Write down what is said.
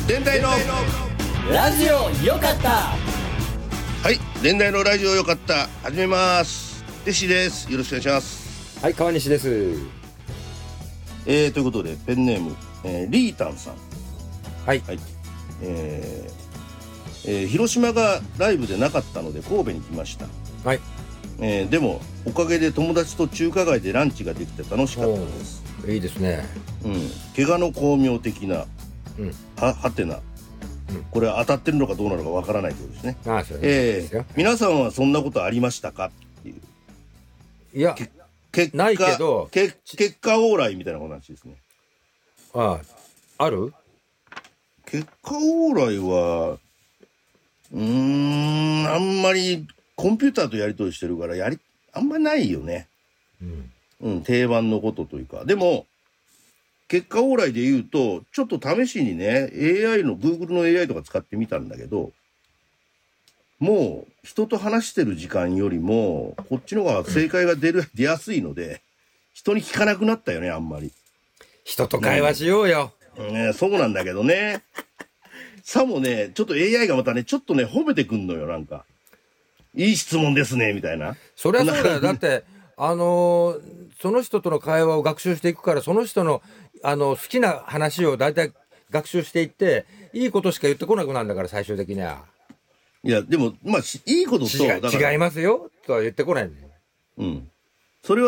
伝来のラジオよかった。 はい、伝来のラジオよかった始めます。テシです。よろしくお願いします。 はい、川西です。 ということでペンネーム、リータンさん。 はい、 はい。広島がライブでなかったので神戸に来ました。 はい。 でもおかげで友達と中華街でランチができて楽しかったです。 いいですね。 怪我の巧妙的な、はてな、これは当たってるのかどうなのかわからないということですね。 ああ、そうですよ。 皆さんはそんなことありましたかっていう。 いや、ないけど結果往来みたいな話ですね。 ある？ 結果往来はあんまりコンピューターとやり取りしてるからあんまりないよね。定番のことというか。でも結果往来で言うとちょっと試しにね Google の AI とか使ってみたんだけど、もう人と話してる時間よりもこっちの方が正解が出やすいので人に聞かなくなったよね。あんまり人と会話しようよ。 そうなんだけどね。さもね、ちょっと AI がまたね、ちょっとね、褒めてくんのよ、なんか。いい質問ですね、みたいな。 そりゃそうだよ。だって、その人との会話を学習していくから、その人の、好きな話をだいたい学習していって、いいことしか言ってこなくなるんだから、最終的には。 いや、でも、まあ、いいことと、 違いますよ、とは言ってこないんだよ。